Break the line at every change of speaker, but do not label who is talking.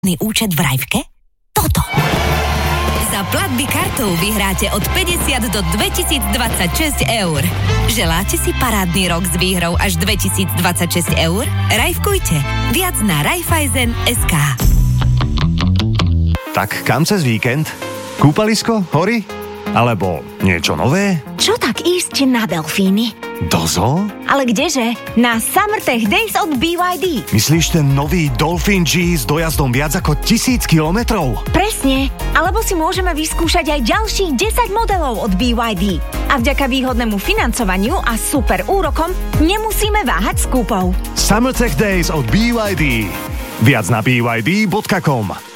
účet v Rajvke? Toto. Za platby kartou vyhráte od 50 do 2026 eur. Želáte si parádny rok s výhrou až 2026 eur? Rajvkujte. Viac na Raiffeisen.sk.
Tak kam cez víkend? Kúpalisko? Hory? Alebo niečo nové?
Čo tak ísť na delfíny?
Do zoo?
Ale kdeže? Na Summertech Days od BYD.
Myslíš ten nový Dolphin G s dojazdom viac ako 1000 kilometrov?
Presne. Alebo si môžeme vyskúšať aj ďalších 10 modelov od BYD. A vďaka výhodnému financovaniu a super úrokom nemusíme váhať s kúpou.
Summertech Days od BYD. Viac na byd.com.